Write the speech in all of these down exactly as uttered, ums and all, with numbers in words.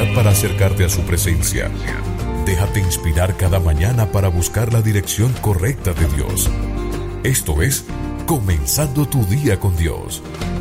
voluntad para acercarte a su presencia. Déjate inspirar cada mañana para buscar la dirección correcta de Dios. Esto es Comenzando tu día con Dios.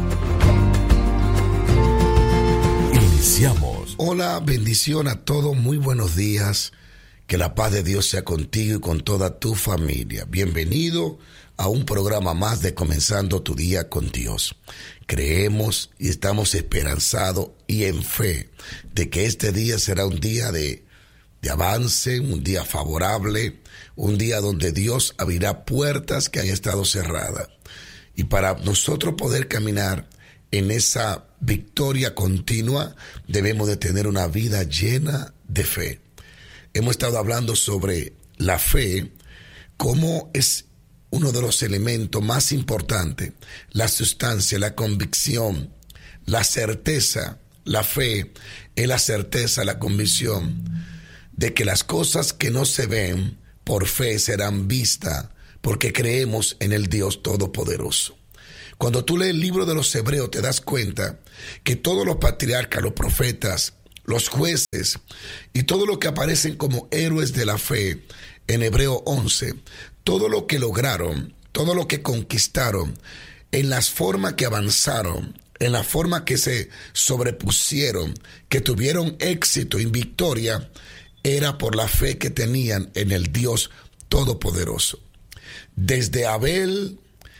Iniciamos. Hola, bendición a todos, muy buenos días. Que la paz de Dios sea contigo y con toda tu familia. Bienvenido a un programa más de Comenzando tu día con Dios. Creemos y estamos esperanzados y en fe de que este día será un día de, de avance, un día favorable, un día donde Dios abrirá puertas que han estado cerradas. Y para nosotros poder caminar en esa victoria continua, debemos de tener una vida llena de fe. Hemos estado hablando sobre la fe, cómo es uno de los elementos más importantes, la sustancia, la convicción, la certeza. La fe es la certeza, la convicción de que las cosas que no se ven por fe serán vistas porque creemos en el Dios Todopoderoso. Cuando tú lees el libro de los Hebreos te das cuenta que todos los patriarcas, los profetas, los jueces y todo lo que aparecen como héroes de la fe en Hebreo once, todo lo que lograron, todo lo que conquistaron, en las formas que avanzaron, en la forma que se sobrepusieron, que tuvieron éxito y victoria, era por la fe que tenían en el Dios Todopoderoso. Desde Abel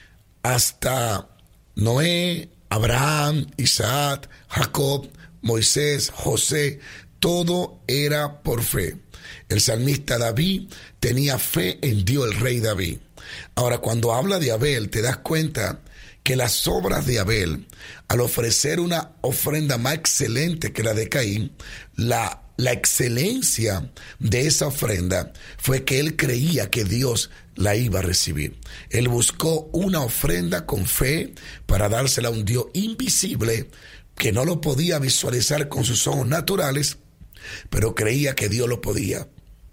hasta Noé, Abraham, Isaac, Jacob, Moisés, José, todo era por fe. El salmista David tenía fe en Dios, el rey David. Ahora, cuando habla de Abel, te das cuenta que las obras de Abel, al ofrecer una ofrenda más excelente que la de Caín, la, la excelencia de esa ofrenda fue que él creía que Dios la iba a recibir. Él buscó una ofrenda con fe para dársela a un Dios invisible que no lo podía visualizar con sus ojos naturales, pero creía que Dios lo podía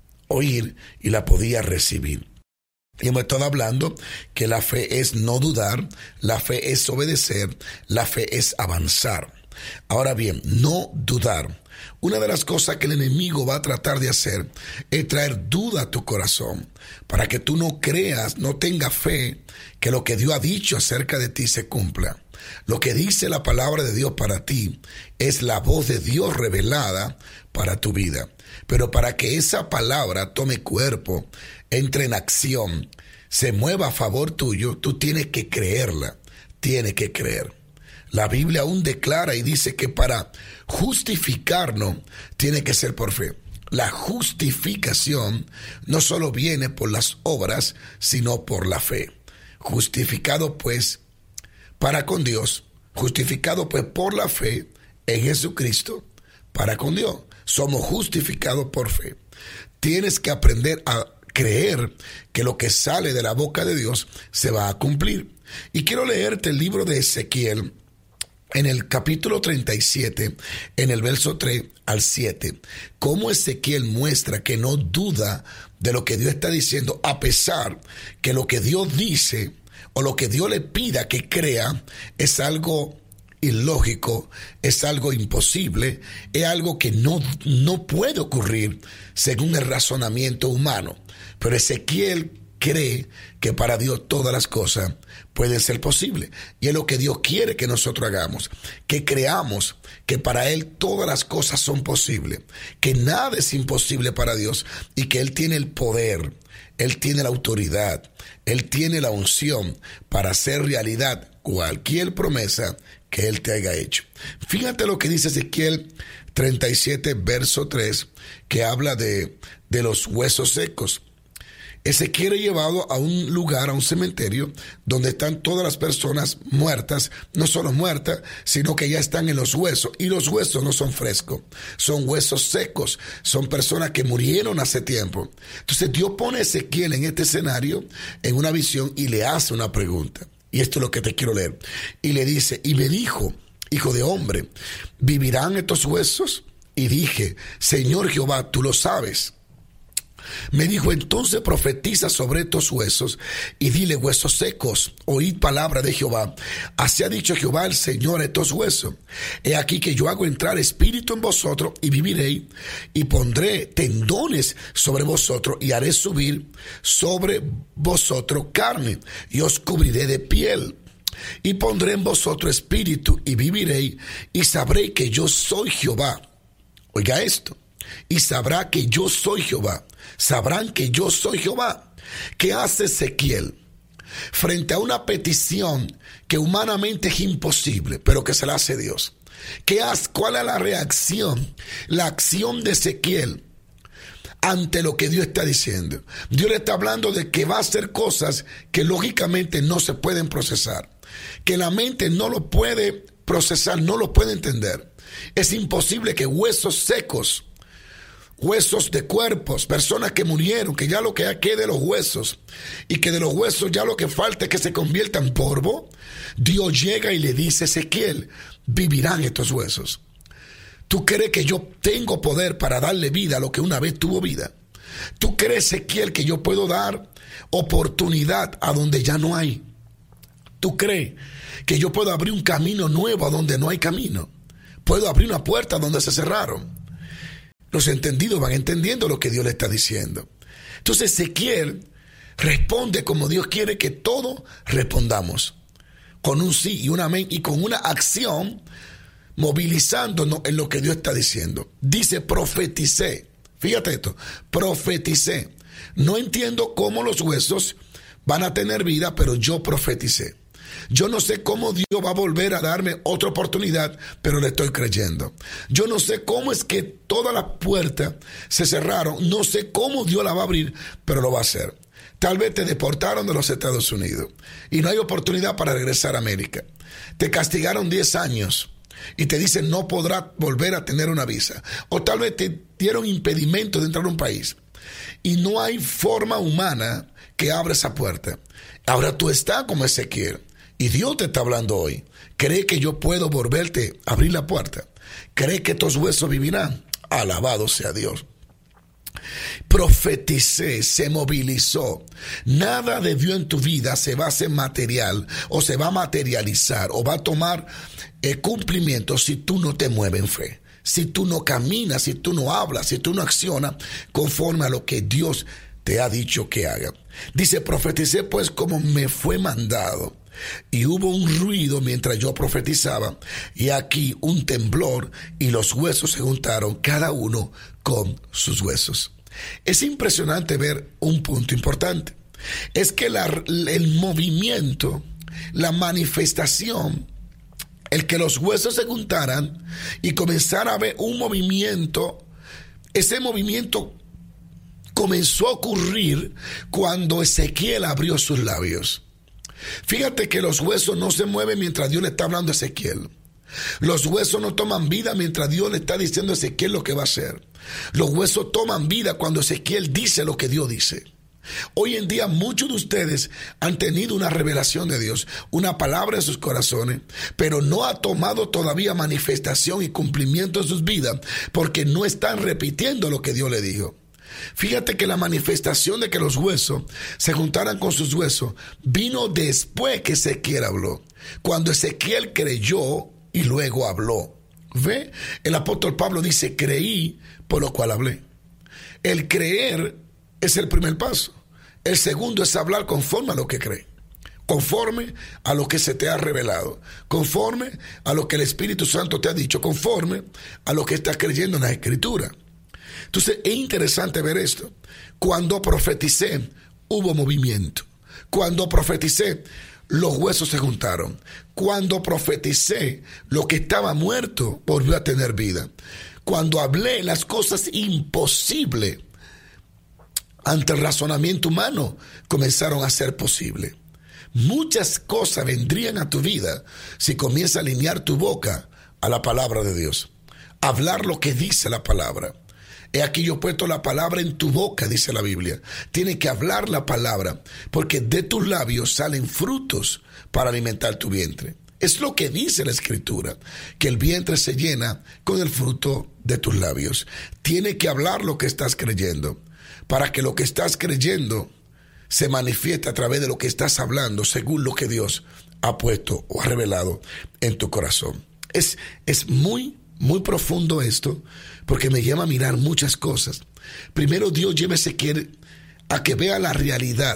oír y la podía recibir. Y hemos estado hablando que la fe es no dudar, la fe es obedecer, la fe es avanzar. Ahora bien, no dudar. Una de las cosas que el enemigo va a tratar de hacer es traer duda a tu corazón para que tú no creas, no tengas fe que lo que Dios ha dicho acerca de ti se cumpla. Lo que dice la palabra de Dios para ti es la voz de Dios revelada para tu vida. Pero para que esa palabra tome cuerpo, entre en acción, se mueva a favor tuyo, tú tienes que creerla, tienes que creer. La Biblia aún declara y dice que para justificarnos tiene que ser por fe. La justificación no solo viene por las obras, sino por la fe. Justificado pues para con Dios, justificado pues por la fe en Jesucristo, para con Dios. Somos justificados por fe. Tienes que aprender a creer que lo que sale de la boca de Dios se va a cumplir. Y quiero leerte el libro de Ezequiel en el capítulo treinta y siete, en el verso tres al siete, cómo Ezequiel muestra que no duda de lo que Dios está diciendo, a pesar que lo que Dios dice o lo que Dios le pida que crea es algo ilógico, es algo imposible, es algo que no, no puede ocurrir según el razonamiento humano. Pero Ezequiel cree que para Dios todas las cosas pueden ser posibles. Y es lo que Dios quiere que nosotros hagamos, que creamos que para Él todas las cosas son posibles, que nada es imposible para Dios y que Él tiene el poder, Él tiene la autoridad, Él tiene la unción para hacer realidad cualquier promesa que Él te haya hecho. Fíjate lo que dice Ezequiel treinta y siete, verso tres, que habla de, de los huesos secos. Ezequiel es llevado a un lugar, a un cementerio, donde están todas las personas muertas, no solo muertas, sino que ya están en los huesos. Y los huesos no son frescos, son huesos secos, son personas que murieron hace tiempo. Entonces Dios pone a Ezequiel en este escenario, en una visión, y le hace una pregunta. Y esto es lo que te quiero leer. Y le dice, y me dijo, hijo de hombre, ¿vivirán estos huesos? Y dije, Señor Jehová, tú lo sabes. Me dijo, entonces profetiza sobre estos huesos y dile, huesos secos, oíd palabra de Jehová. Así ha dicho Jehová el Señor a estos huesos. He aquí que yo hago entrar espíritu en vosotros y viviréis, y pondré tendones sobre vosotros y haré subir sobre vosotros carne y os cubriré de piel. Y pondré en vosotros espíritu y viviréis, y sabréis que yo soy Jehová. Oiga esto. Y sabrá que yo soy Jehová. Sabrán que yo soy Jehová. ¿Qué hace Ezequiel frente a una petición que humanamente es imposible, pero que se la hace Dios? ¿Qué hace? ¿Cuál es la reacción? La acción de Ezequiel ante lo que Dios está diciendo. Dios le está hablando de que va a hacer cosas que lógicamente no se pueden procesar, que la mente no lo puede procesar, no lo puede entender. Es imposible que huesos secos, huesos de cuerpos, personas que murieron, que ya lo que quede de los huesos, y que de los huesos ya lo que falta es que se convierta en polvo. Dios llega y le dice a Ezequiel, vivirán estos huesos. ¿Tú crees que yo tengo poder para darle vida a lo que una vez tuvo vida? ¿Tú crees, Ezequiel, que yo puedo dar oportunidad a donde ya no hay? ¿Tú crees que yo puedo abrir un camino nuevo a donde no hay camino? ¿Puedo abrir una puerta donde se cerraron? Los entendidos van entendiendo lo que Dios le está diciendo. Entonces Ezequiel responde como Dios quiere que todos respondamos, con un sí y un amén y con una acción, movilizándonos en lo que Dios está diciendo. Dice, profeticé. Fíjate esto, profeticé. No entiendo cómo los huesos van a tener vida, pero yo profeticé. Yo no sé cómo Dios va a volver a darme otra oportunidad, pero le estoy creyendo. Yo no sé cómo es que todas las puertas se cerraron. No sé cómo Dios la va a abrir, pero lo va a hacer. Tal vez te deportaron de los Estados Unidos y no hay oportunidad para regresar a América. Te castigaron diez años y te dicen no podrás volver a tener una visa. O tal vez te dieron impedimento de entrar a un país y no hay forma humana que abra esa puerta. Ahora tú estás como Ezequiel. Y Dios te está hablando hoy. ¿Cree que yo puedo volverte a abrir la puerta? ¿Cree que estos huesos vivirán? Alabado sea Dios. Profeticé, se movilizó. Nada de Dios en tu vida se va a hacer material o se va a materializar o va a tomar eh, cumplimiento si tú no te mueves en fe. Si tú no caminas, si tú no hablas, si tú no accionas conforme a lo que Dios te ha dicho que haga. Dice, profeticé pues como me fue mandado. Y hubo un ruido mientras yo profetizaba, y aquí un temblor, y los huesos se juntaron, cada uno con sus huesos. Es impresionante ver un punto importante. Es que la, el movimiento, la manifestación, el que los huesos se juntaran y comenzara a ver un movimiento, ese movimiento comenzó a ocurrir cuando Ezequiel abrió sus labios. Fíjate que los huesos no se mueven mientras Dios le está hablando a Ezequiel. Los huesos no toman vida mientras Dios le está diciendo a Ezequiel lo que va a hacer. Los huesos toman vida cuando Ezequiel dice lo que Dios dice. Hoy en día muchos de ustedes han tenido una revelación de Dios, una palabra en sus corazones, pero no ha tomado todavía manifestación y cumplimiento en sus vidas porque no están repitiendo lo que Dios le dijo. Fíjate que la manifestación de que los huesos se juntaran con sus huesos vino después que Ezequiel habló. Cuando Ezequiel creyó y luego habló. ¿Ve? El apóstol Pablo dice, creí por lo cual hablé. El creer es el primer paso. El segundo es hablar conforme a lo que cree. Conforme a lo que se te ha revelado. Conforme a lo que el Espíritu Santo te ha dicho. Conforme a lo que estás creyendo en la Escritura. Entonces es interesante ver esto. Cuando profeticé, hubo movimiento. Cuando profeticé, los huesos se juntaron. Cuando profeticé, lo que estaba muerto volvió a tener vida. Cuando hablé, las cosas imposibles ante el razonamiento humano comenzaron a ser posibles. Muchas cosas vendrían a tu vida si comienzas a alinear tu boca a la palabra de Dios. Hablar lo que dice la palabra. He aquí yo he puesto la palabra en tu boca, dice la Biblia. Tienes que hablar la palabra, porque de tus labios salen frutos para alimentar tu vientre. Es lo que dice la Escritura, que el vientre se llena con el fruto de tus labios. Tienes que hablar lo que estás creyendo. para que lo que estás creyendo se manifieste a través de lo que estás hablando, según lo que Dios ha puesto o ha revelado en tu corazón. Es, es muy, muy profundo esto, porque me lleva a mirar muchas cosas. Primero, Dios lleva a Ezequiel a que vea la realidad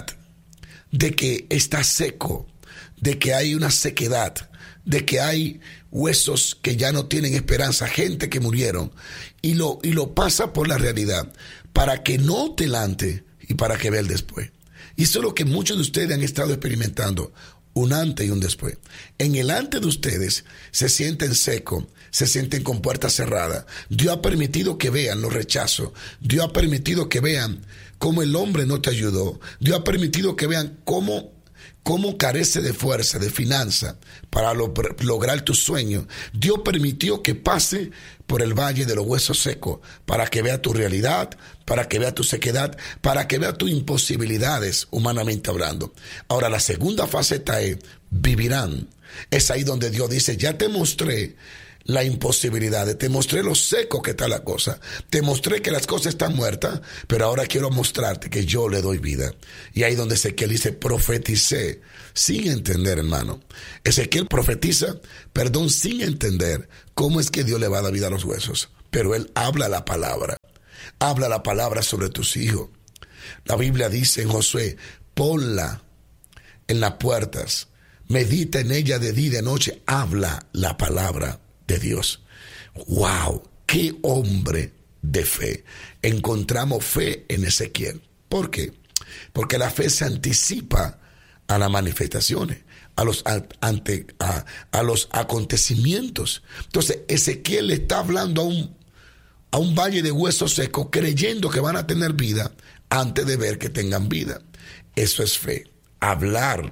de que está seco, de que hay una sequedad, de que hay huesos que ya no tienen esperanza, gente que murieron, y lo, y lo pasa por la realidad, para que note el antes y para que vea el después. Y eso es lo que muchos de ustedes han estado experimentando, un antes y un después. En el antes de ustedes se sienten secos, se sienten con puertas cerradas. Dios ha permitido que vean los rechazos. Dios ha permitido que vean cómo el hombre no te ayudó. Dios ha permitido que vean cómo, cómo carece de fuerza, de finanza para lo, lograr tus sueños. Dios permitió que pase por el valle de los huesos secos para que vea tu realidad, para que vea tu sequedad, para que vea tus imposibilidades humanamente hablando. Ahora, la segunda faceta es vivirán. Es ahí donde Dios dice, ya te mostré la imposibilidad, te mostré lo seco que está la cosa, te mostré que las cosas están muertas, pero ahora quiero mostrarte que yo le doy vida. Y ahí donde Ezequiel dice, profeticé, sin entender, hermano. Ezequiel profetiza, perdón, sin entender cómo es que Dios le va a dar vida a los huesos, pero él habla la palabra, habla la palabra sobre tus hijos. La Biblia dice en Josué, ponla en las puertas, medita en ella de día y de noche, habla la palabra de Dios. ¡Wow! ¡Qué hombre de fe! Encontramos fe en Ezequiel. ¿Por qué? Porque la fe se anticipa a las manifestaciones, a los, a, ante, a, a los acontecimientos. Entonces, Ezequiel le está hablando a un, a un valle de huesos secos, creyendo que van a tener vida antes de ver que tengan vida. Eso es fe. Hablar,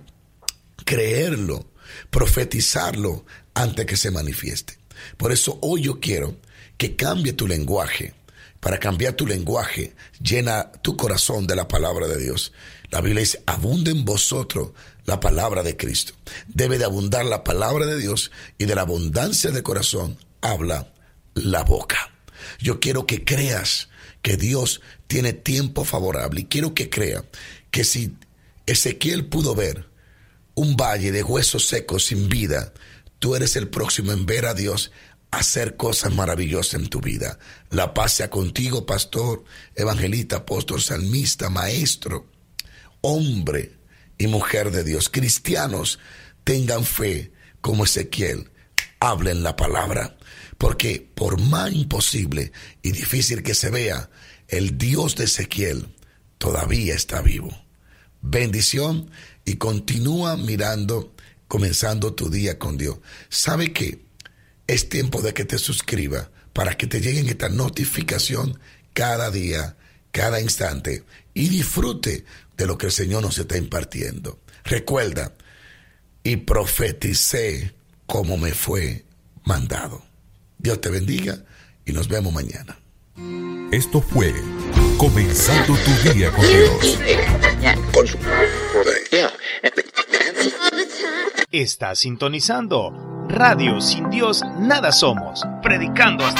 creerlo, profetizarlo antes que se manifieste. Por eso hoy yo quiero que cambie tu lenguaje. Para cambiar tu lenguaje, llena tu corazón de la palabra de Dios. La Biblia dice, abunde en vosotros la palabra de Cristo. Debe de abundar la palabra de Dios, y de la abundancia del corazón habla la boca. Yo quiero que creas que Dios tiene tiempo favorable, y quiero que crea que si Ezequiel pudo ver un valle de huesos secos sin vida, tú eres el próximo en ver a Dios hacer cosas maravillosas en tu vida. La paz sea contigo, pastor, evangelista, apóstol, salmista, maestro, hombre y mujer de Dios. Cristianos, tengan fe como Ezequiel, hablen la palabra, porque por más imposible y difícil que se vea, el Dios de Ezequiel todavía está vivo. Bendición, y continúa mirando, comenzando tu día con Dios. ¿Sabe qué? Es tiempo de que te suscribas para que te lleguen esta notificación cada día, cada instante, y disfrute de lo que el Señor nos está impartiendo. Recuerda, y profeticé como me fue mandado. Dios te bendiga y nos vemos mañana. Esto fue Comenzando tu Día con Dios. Está sintonizando Radio Sin Dios Nada Somos, predicando hasta